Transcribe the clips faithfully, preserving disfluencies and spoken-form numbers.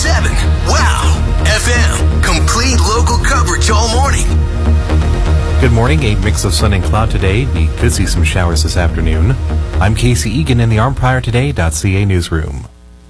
seven. Wow F M. Complete local coverage all morning. Good morning. A mix of sun and cloud today. We could see some showers this afternoon. I'm Casey Egan in the arm prior today dot c a newsroom.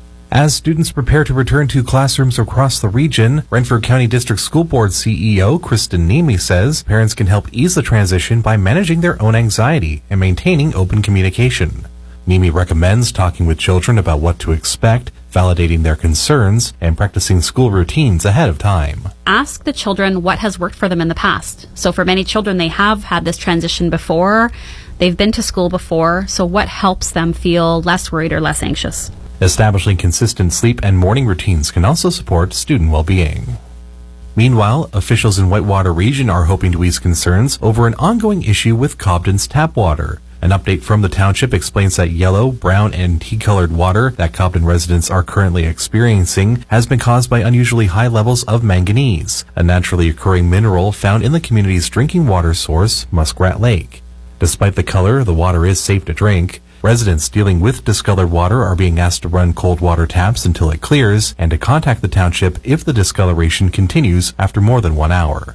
As students prepare to return to classrooms across the region, Renfrew County District School Board C E O Kristen Nemi says parents can help ease the transition by managing their own anxiety and maintaining open communication. Nemi recommends talking with children about what to expect, validating their concerns, and practicing school routines ahead of time. Ask the children what has worked for them in the past. So for many children, they have had this transition before. They've been to school before. So what helps them feel less worried or less anxious? Establishing consistent sleep and morning routines can also support student well-being. Meanwhile, officials in Whitewater Region are hoping to ease concerns over an ongoing issue with Cobden's tap water. An update from the township explains that yellow, brown, and tea-colored water that Cobden residents are currently experiencing has been caused by unusually high levels of manganese, a naturally occurring mineral found in the community's drinking water source, Muskrat Lake. Despite the color, the water is safe to drink. Residents dealing with discolored water are being asked to run cold water taps until it clears and to contact the township if the discoloration continues after more than one hour.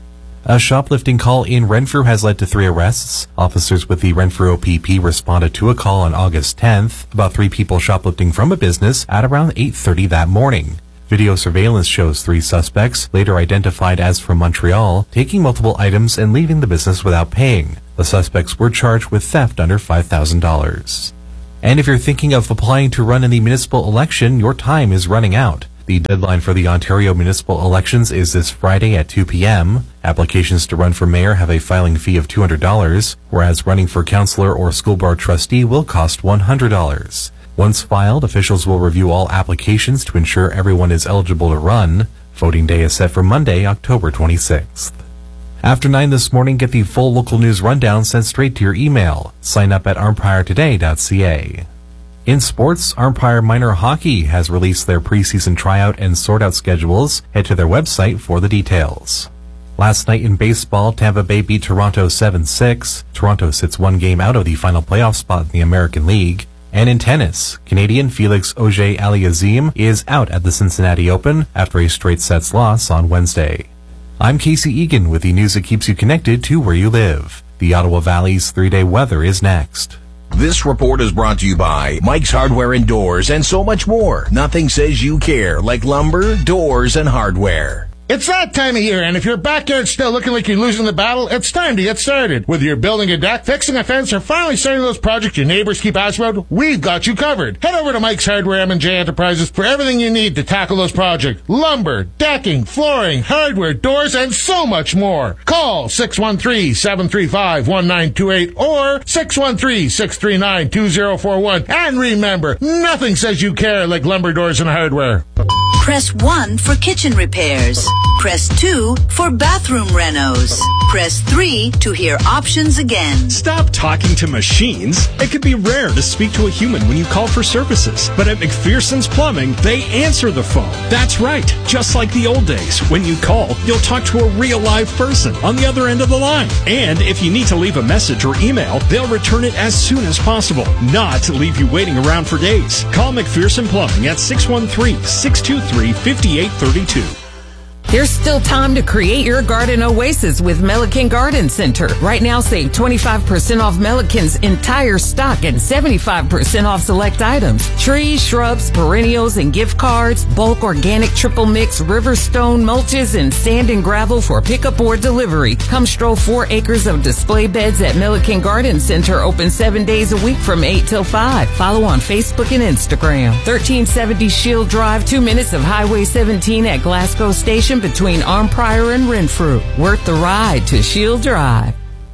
A shoplifting call in Renfrew has led to three arrests. Officers with the Renfrew O P P responded to a call on August tenth about three people shoplifting from a business at around eight thirty that morning. Video surveillance shows three suspects, later identified as from Montreal, taking multiple items and leaving the business without paying. The suspects were charged with theft under five thousand dollars. And if you're thinking of applying to run in the municipal election, your time is running out. The deadline for the Ontario municipal elections is this Friday at two p.m. Applications to run for mayor have a filing fee of two hundred dollars, whereas running for councillor or school board trustee will cost one hundred dollars. Once filed, officials will review all applications to ensure everyone is eligible to run. Voting day is set for Monday, October twenty-sixth. After nine this morning, get the full local news rundown sent straight to your email. Sign up at arm prior today dot c a. In sports, Armpire Minor Hockey has released their preseason tryout and sort-out schedules. Head to their website for the details. Last night in baseball, Tampa Bay beat Toronto seven six. Toronto sits one game out of the final playoff spot in the American League. And in tennis, Canadian Felix Auger-Aliassime is out at the Cincinnati Open after a straight sets loss on Wednesday. I'm Casey Egan with the news that keeps you connected to where you live. The Ottawa Valley's three-day weather is next. This report is brought to you by Mike's Hardware and Doors and so much more. Nothing says you care like lumber, doors, and hardware. It's that time of year, and if your backyard's still looking like you're losing the battle, it's time to get started. Whether you're building a deck, fixing a fence, or finally starting those projects your neighbors keep asking about, we've got you covered. Head over to Mike's Hardware M and J Enterprises for everything you need to tackle those projects. Lumber, decking, flooring, hardware, doors, and so much more. Call six one three, seven three five, one nine two eight or six one three, six three nine, two zero four one. And remember, nothing says you care like lumber, doors, and hardware. Press one for kitchen repairs. Press two for bathroom renos. Press three to hear options again. Stop talking to machines. It can be rare to speak to a human when you call for services. But at McPherson's Plumbing, they answer the phone. That's right. Just like the old days. When you call, you'll talk to a real live person on the other end of the line. And if you need to leave a message or email, they'll return it as soon as possible. Not to leave you waiting around for days. Call McPherson Plumbing at six one three, six two three, five eight three two. There's still time to create your garden oasis with Melican Garden Center. Right now, save twenty-five percent off Melican's entire stock and seventy-five percent off select items. Trees, shrubs, perennials, and gift cards, bulk organic triple mix, riverstone mulches, and sand and gravel for pickup or delivery. Come stroll four acres of display beds at Melican Garden Center, open seven days a week from eight till five. Follow on Facebook and Instagram. thirteen seventy Shield Drive, two minutes of Highway seventeen at Glasgow Station, between Armprior and Renfrew. Worth the ride to Shield Drive.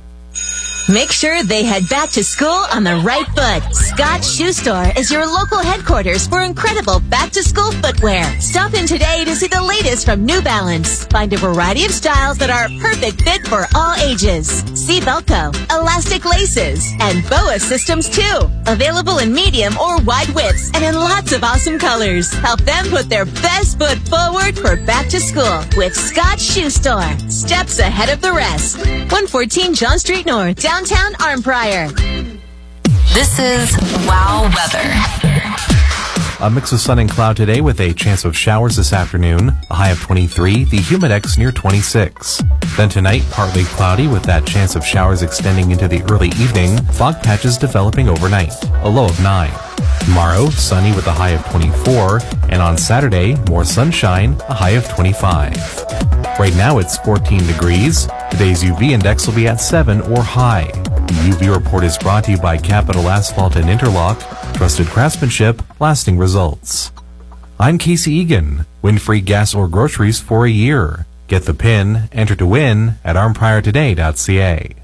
Make sure they head back to school on the right foot. Scott's Shoe Store is your local headquarters for incredible back-to-school footwear. Stop in today to see the latest from New Balance. Find a variety of styles that are a perfect fit for all ages. See Velcro, elastic laces, and B O A systems too. Available in medium or wide widths and in lots of awesome colors. Help them put their best foot forward for back to school with Scott's Shoe Store. Steps ahead of the rest. one fourteen John Street North, downtown Armprior. This is Wow Weather. A mix of sun and cloud today with a chance of showers this afternoon. A high of twenty-three, the humidex near twenty-six. Then tonight, partly cloudy with that chance of showers extending into the early evening. Fog patches developing overnight. A low of nine. Tomorrow, sunny with a high of twenty-four. And on Saturday, more sunshine, a high of twenty-five. Right now, it's fourteen degrees. Today's U V index will be at seven or high. The U V report is brought to you by Capital Asphalt and Interlock. Trusted craftsmanship, lasting results. I'm Casey Egan. Win free gas or groceries for a year. Get the pin, enter to win at arm prior today dot c a.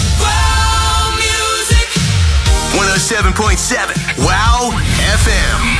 one oh seven point seven Wow F M.